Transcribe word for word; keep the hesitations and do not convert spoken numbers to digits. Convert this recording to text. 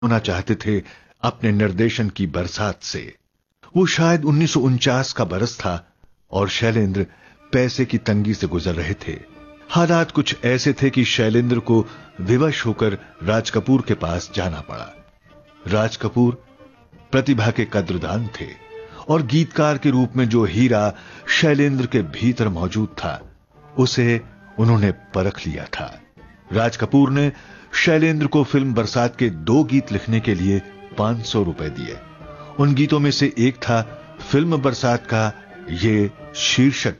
होना चाहते थे अपने निर्देशन की बरसात से। वो शायद उन्नीस सौ उनचास का बरस था और शैलेंद्र पैसे की तंगी से गुजर रहे थे। हालात कुछ ऐसे थे कि शैलेंद्र को विवश होकर राज कपूर के पास जाना पड़ा। राज कपूर प्रतिभा के कद्रदान थे और गीतकार के रूप में जो हीरा शैलेंद्र के भीतर मौजूद था उसे उन्होंने परख लिया था। राज कपूर ने शैलेंद्र को फिल्म बरसात के दो गीत लिखने के लिए पांच सौ रुपए दिए। उन गीतों में से एक था फिल्म बरसात का ये शीर्षक